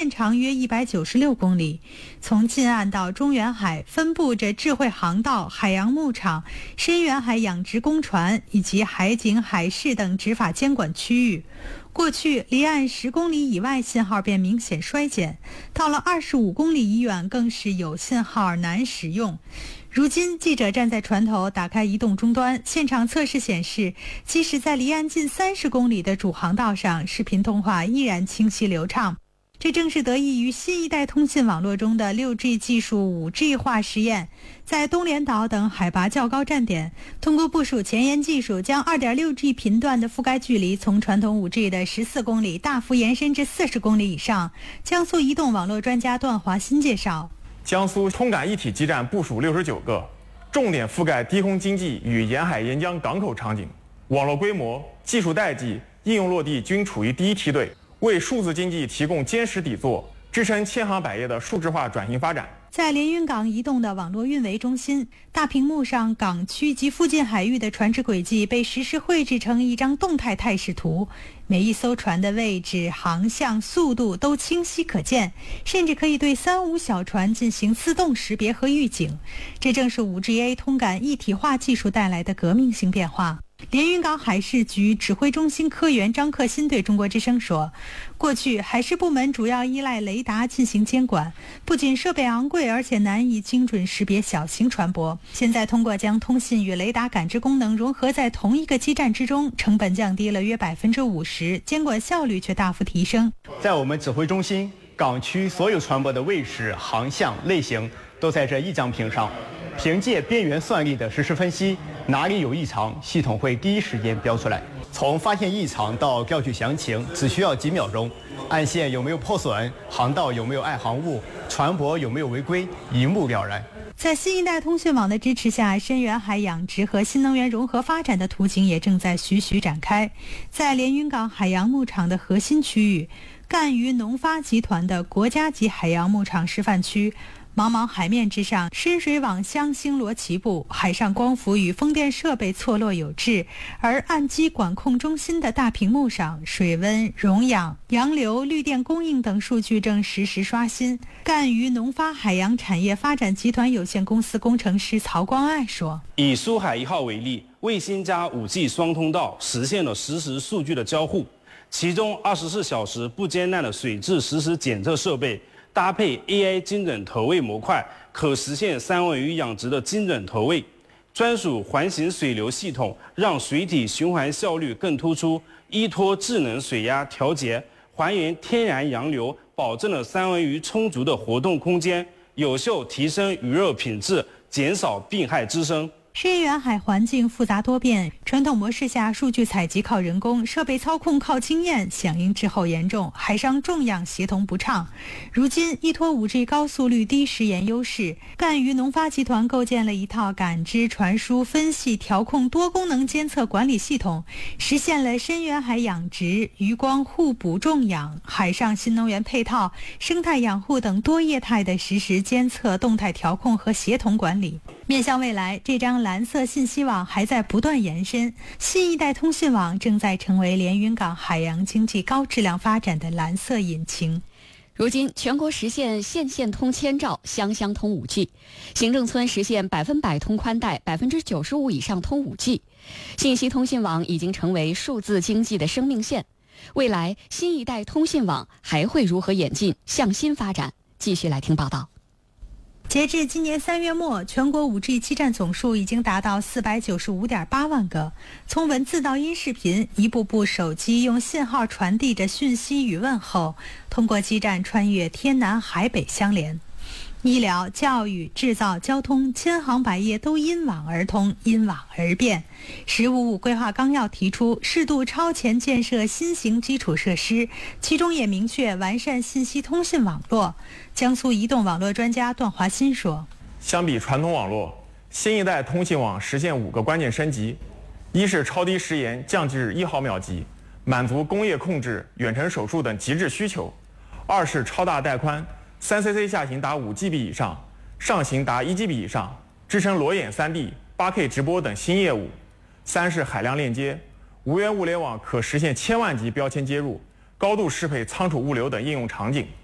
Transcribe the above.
线长约196公里。从近岸到中远海分布着智慧航道、海洋牧场、深远海养殖工船以及海警、海事等执法监管区域。过去离岸10公里以外信号便明显衰减，到了25公里以远更是有信号难使用。如今记者站在船头，打开移动终端，现场测试显示，即使在离岸近30公里的主航道上，视频通话依然清晰流畅。这正是得益于新一代通信网络中的 6G 技术 5G 化实验。在东连岛等海拔较高站点，通过部署前沿技术，将 2.6G 频段的覆盖距离从传统 5G 的14公里大幅延伸至40公里以上。江苏移动网络专家段华新介绍， 江苏通感一体基站部署69个，重点覆盖低空经济与沿海沿江港口场景，网络规模、技术代际、应用落地均处于第一梯队，为数字经济提供坚实底座，支撑千行百业的数字化转型发展。 在连云港移动的网络运维中心，大屏幕上港区及附近海域的船只轨迹被实时绘制成一张动态态势图，每一艘船的位置、航向、速度都清晰可见，甚至可以对3、5小船进行自动识别和预警。这正是 5GA 通感一体化技术带来的革命性变化。连云港海事局指挥中心科员张克新对中国之声说，过去海事部门主要依赖雷达进行监管，不仅设备昂贵，而且难以精准识别小型船舶。现在通过将通信与雷达感知功能融合在同一个基站之中，成本降低了约50%，监管效率却大幅提升。 在我们指挥中心，港区所有船舶的位置、航向、类型都在这一张屏上，凭借边缘算力的实时分析，哪里有异常，系统会第一时间标出来。从发现异常到调取详情，只需要几秒钟。岸线有没有破损，航道有没有碍航物，船舶有没有违规，一目了然。 在新一代通讯网的支持下，深远海养殖和新能源融合发展的图景也正在徐徐展开。在连云港海洋牧场的核心区域，赣榆农发集团的国家级海洋牧场示范区，茫茫海面之上，深水网箱星罗棋布，海上光伏与风电设备错落有致，而岸基管控中心的大屏幕上，水温、溶氧、洋流、绿电供应等数据正实时刷新。赣榆农发海洋产业发展集团有限公司工程师曹光爱说， 以苏海1号为例，卫星加 5G 双通道实现了实时数据的交互，其中24小时不间断的水质实时检测设备搭配 AI 精准投喂模块，可实现三文鱼养殖的精准投喂。专属环形水流系统让水体循环效率更突出，依托智能水压调节，还原天然洋流，保证了三文鱼充足的活动空间，有效提升鱼肉品质，减少病害滋生。 深远海环境复杂多变，传统模式下数据采集靠人工，设备操控靠经验，响应滞后严重，海上重氧协同不畅。如今依托 5G 高速率低时延优势，赣榆农发集团构建了一套感知、传输、分析、调控多功能监测管理系统，实现了深远海养殖、渔光互补种养、海上新能源配套、生态养护等多业态的实时监测、动态调控和协同管理。面向未来，这张蓝色信息网还在不断延伸，新一代通信网正在成为连云港海洋经济高质量发展的蓝色引擎。 如今，全国实现县县通千兆，乡乡通 5G， 行政村实现100%通宽带，95%以上通 5G， 信息通信网已经成为数字经济的生命线。未来，新一代通信网还会如何演进、向新发展？继续来听报道。 截至今年3月末，全国 5G 基站总数已经达到495.8万个。从文字到音视频，一部部手机用信号传递着讯息与问候，通过基站穿越天南海北相连。医疗、教育、制造、交通，千行百业都因网而通，因网而变。“15+5”规划纲要提出适度超前建设新型基础设施，其中也明确完善信息通信网络。江苏移动网络专家段华新说， 相比传统网络，新一代通信网实现5个关键升级：一是超低时延降至1毫秒级，满足工业控制、远程手术等极致需求；二是超大带宽，3cc 下行达5GB 以上，上行达1GB 以上，支撑裸眼3D、8K 直播等新业务；三是海量链接，无源物联网可实现1000万级标签接入，高度适配仓储物流等应用场景。